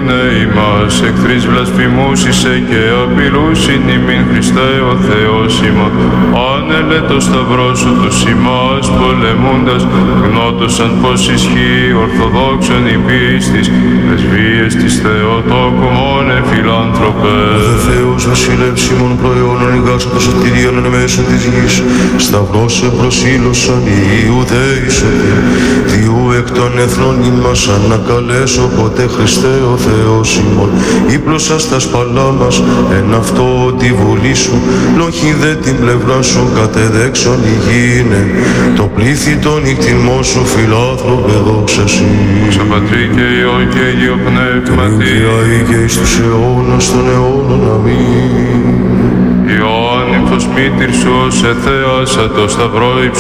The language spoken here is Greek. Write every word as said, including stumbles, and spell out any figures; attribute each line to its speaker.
Speaker 1: ελέηνε ημάς, εχθρείς βλασφημούσισε και απειλούσιν ημίν Χριστέ ο Θεός ημών. Άνελε το σταυρό σου τους ημάς πολεμούντας, γνώτωσαν πως ισχύει ορθοδόξον η πίστης, πρεσβείες της Θεοτόκου μόνε φιλάνθρωπε.
Speaker 2: Ο Θεός βασιλεύς ημών προαιώνων ηγάσου το σωτηρίων εν μέσω της γης, σταυρός σε προσήλωσαν οι Ιουδαίοι σωτήρ, διού εκ των εθνών ημάς ανακαλέσω ποτέ Χριστέ ο Θεός ημών. Ήπλωσας τα σπαλά μας εν αυτό τη βουλή σου, λόχι δε την πλευρά σου κατεδέξον ηγήνε, το πλήθη των νυχτημών σου φιλάνθρωπε δόξα σοι.
Speaker 1: Δόξα Πατρί και Υιό και Αγίο Πνεύματι,
Speaker 2: και εις τους αιώνας των αιώνων. Αμήν.
Speaker 1: Ιωάννη φως μήτηρ σου ως εθέασα το σταυρό